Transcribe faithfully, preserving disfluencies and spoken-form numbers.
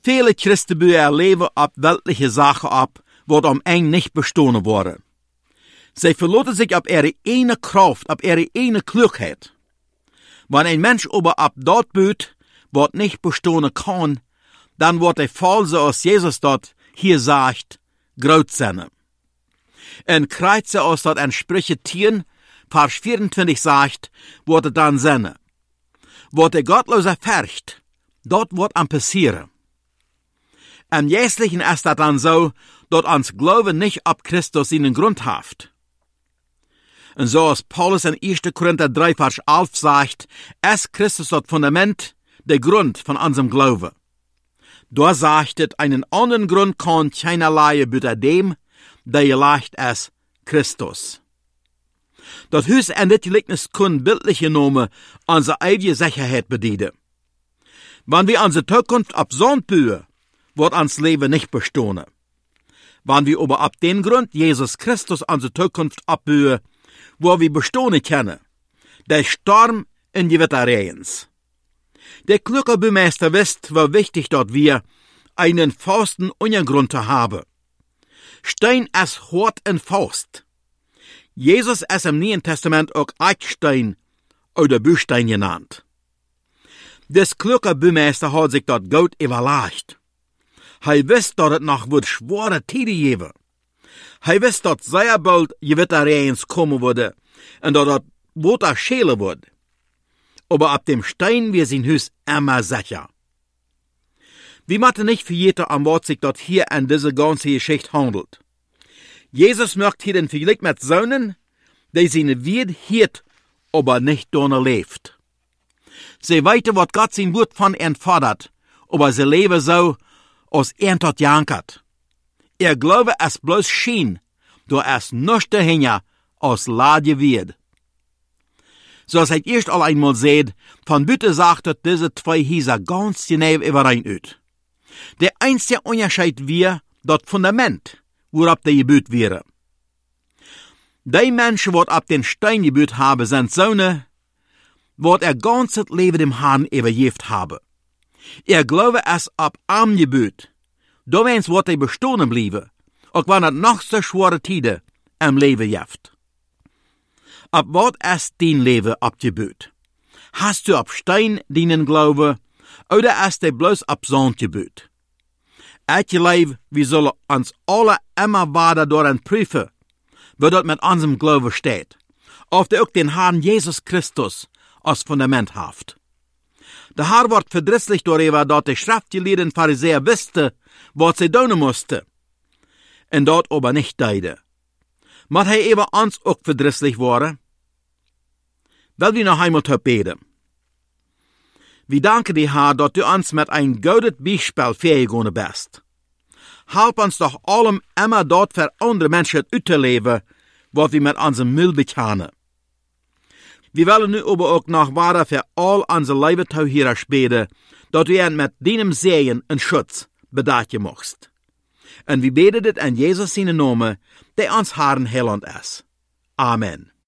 Viele Christen bouwen leven op weltliche Sachen ab, wat om eng nicht bestohlen worden. Sie verlassen sich op ihre eine Kraft, op ihre eine Klugheit. Wenn ein Mensch aber ab dort büht, wat nicht bestohlen kann, dann wird er false, als Jesus dort hier sagt, groot sein. En Kreuze, als dort in Sprüche tien, Vers vierundzwanzig sagt, wird er dann sein. Wat der Gottlose färcht, dort wird am passieren. Im Jährlichen ist das dann so, dass uns Glauben nicht ab Christus seinen Grund haft. Und so als Paulus in erster Korinther drei, Vers elf sagt, ist Christus das Fundament, der Grund von unserem Glauben. Da sagt es, einen anderen Grund kann keinerlei büter dem, der leicht ist Christus. Das Hus en dit Gleichnis können bildlich genommen unsere eigene Sicherheit bedienen. Wenn wir unsere Zukunft ab Sand bühen, wird uns Leben nicht bestehen. Wenn wir aber ab dem Grund Jesus Christus unsere Zukunft abbühen, wo wir bestehen können, der Sturm in die Wetterregens. Der kluge Bümeister wisst, wie wichtig dort wir einen festen Untergrund zu haben. Stein ist hart und fest. Jesus ist im Neuen Testament auch Eichstein oder Büstein genannt. Des kluge Bümeister hat sich dort gut überlegt. Hij wist dat het nog wordt schwere tijden geven. Hij wist dat zeer bald gewitterregens komen worden en dat het water schelen wordt. Aber ab dem Stein wir sind Hus immer sicher. Wir müssen nicht vergeten, an was sich dort hier an diese ganze Geschichte handelt. Jesus möchte hier den Vergleich mit Söhnen, die seine Wied hielt, aber nicht donner lebt. Sie weiten, was Gott sein Wort von ihnen fordert, aber sie leben so, als er tot jankert. Er glaube es bloß schien, do es nichts dahinter als Ladje wird. So als ich erst al einmal seht, von Bütte sagt dat diese zwei Häuser ganz genau überein uit. Der einzige Unterschied wir, das Fundament, worauf der gebüht wäre. Die Menschen, die ab den Stein gebüht haben, sind Söhne, die er ganzes Leben dem Herrn übergeben haben. Er glaube es ab am gebüht, da wens wird er bestehen bleiben, auch wenn er noch so schwere Tide im Leben jaft. Ab wat ist dein Leben abgebüht? Hast du ab Stein deinen Glaube, oder ist er bloß ab Sand gebüht? Ich glaube, wir sollen uns alle immer weiter daran prüfen, wie dort mit unserem Glaube steht, ob der auch den Herrn Jesus Christus als Fundament haft. Der Herr wird verdrießlich darüber, dass die schriftgelehrten Pharisäer wussten, was sie tun mussten, und dort aber nicht deide. Mag hij even ons ook verdrießlich worden? Wil wir noch einmal beten? Wir danken dir, Herr, dass du uns mit ein gutes Beispiel vergegangen bist. Help uns doch allem immer dort für andere Menschen uit te leven, was wir mit unserem Müll bekennen. Wir wollen nu aber auch noch weiter für all unsere Leibetau hier beten, dass du ihn mit deinem Segen und Schutz bedachten machst. Und wir beten dit in Jesus seine Namen, der uns Herrn Heiland ist. Amen.